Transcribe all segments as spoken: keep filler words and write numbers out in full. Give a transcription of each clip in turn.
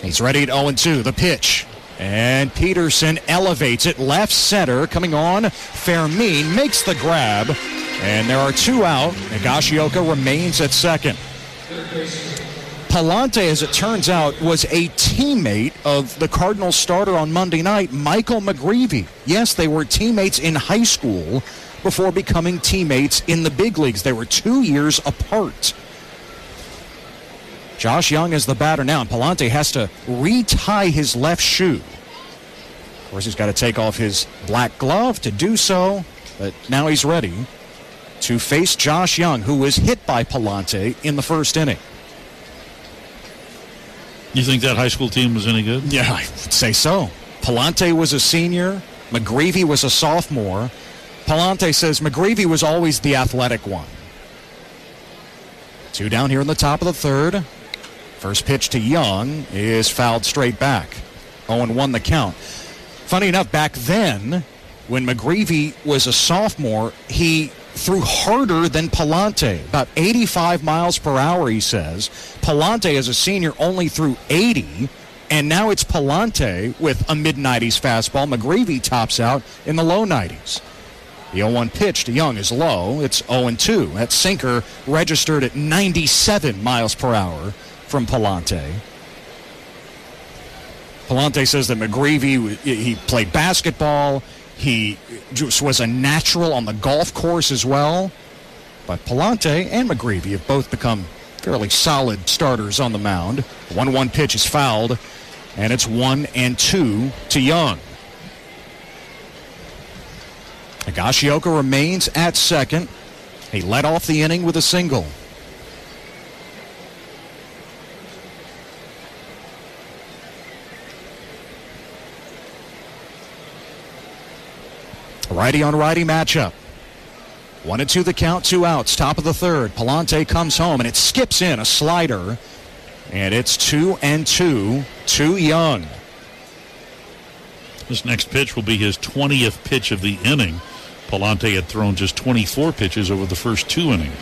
He's ready at oh and two. The pitch. And Peterson elevates it left center. Coming on, Fermin makes the grab. And there are two out. Higashioka remains at second. Palante, as it turns out, was a teammate of the Cardinals starter on Monday night, Michael McGreevy. Yes, they were teammates in high school before becoming teammates in the big leagues. They were two years apart. Josh Young is the batter now, and Palante has to retie his left shoe. Of course, he's got to take off his black glove to do so, but now he's ready to face Josh Young, who was hit by Palante in the first inning. You think that high school team was any good? Yeah, I would say so. Palante was a senior. McGreevy was a sophomore. Palante says McGreevy was always the athletic one. Two down here in the top of the third. First pitch to Young is fouled straight back. oh and one the count. Funny enough, back then, when McGreevy was a sophomore, he threw harder than Palante, about eighty-five miles per hour, he says. Palante, as a senior, only threw eighty, and now it's Palante with a mid nineties fastball. McGreevy tops out in the low nineties. The oh one pitch to Young is low. It's oh and two. That sinker registered at ninety-seven miles per hour from Palante. Palante says that McGreevy, he played basketball. He just was a natural on the golf course as well. But Palante and McGreevy have both become fairly solid starters on the mound. The one one pitch is fouled, and it's one and two to Young. Higashioka remains at second. He led off the inning with a single. Righty on righty matchup. One and two the count, two outs, top of the third. Palante comes home, and it skips in a slider. And it's two and two to Young. This next pitch will be his twentieth pitch of the inning. Palante had thrown just twenty-four pitches over the first two innings.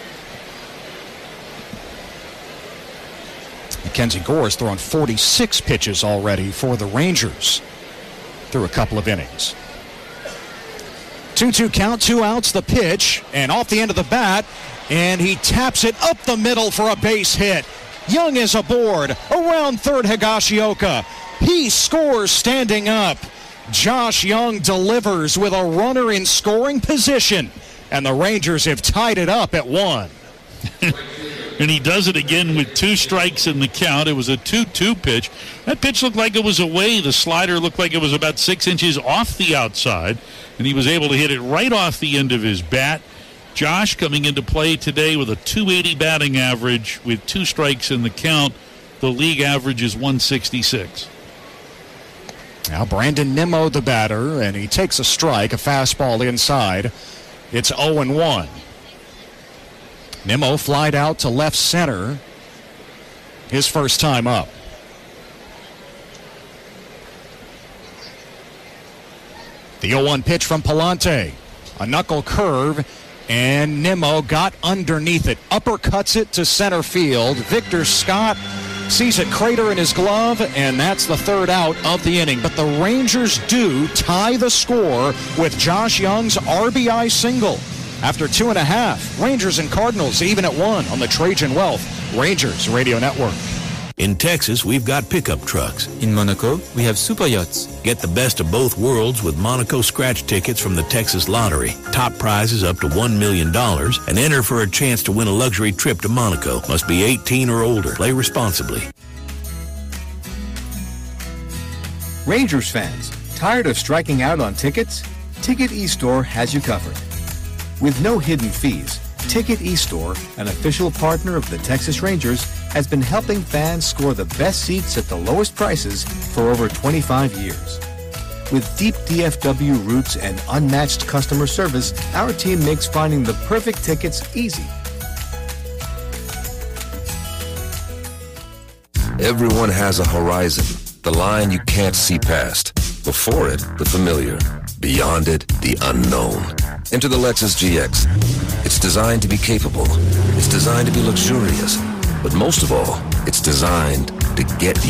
Mackenzie Gore has thrown forty-six pitches already for the Rangers through a couple of innings. two two count, two outs, the pitch, and off the end of the bat, and he taps it up the middle for a base hit. Young is aboard, around third Higashioka. He scores standing up. Josh Young delivers with a runner in scoring position, and the Rangers have tied it up at one. And he does it again with two strikes in the count. It was a two two pitch. That pitch looked like it was away. The slider looked like it was about six inches off the outside, and he was able to hit it right off the end of his bat. Josh coming into play today with a two eighty batting average with two strikes in the count. The league average is one sixty-six. Now Brandon Nimmo the batter, and he takes a strike, a fastball inside. It's oh and one. Nimmo flied out to left center. His first time up. The oh one pitch from Palante. A knuckle curve, and Nimmo got underneath it. Uppercuts it to center field. Victor Scott sees it crater in his glove, and that's the third out of the inning. But the Rangers do tie the score with Josh Young's R B I single. After two and a half, Rangers and Cardinals even at one on the Trajan Wealth Rangers Radio Network. In Texas, we've got pickup trucks. In Monaco, we have super yachts. Get the best of both worlds with Monaco scratch tickets from the Texas Lottery. Top prizes up to one million dollars, and enter for a chance to win a luxury trip to Monaco. Must be eighteen or older. Play responsibly. Rangers fans, tired of striking out on tickets? Ticket eStore has you covered. With no hidden fees, Ticket eStore, an official partner of the Texas Rangers, has been helping fans score the best seats at the lowest prices for over twenty-five years. With deep D F W roots and unmatched customer service, our team makes finding the perfect tickets easy. Everyone has a horizon, the line you can't see past. Before it, the familiar. Beyond it, the unknown. Enter the Lexus G X. It's designed to be capable. It's designed to be luxurious. But most of all, it's designed to get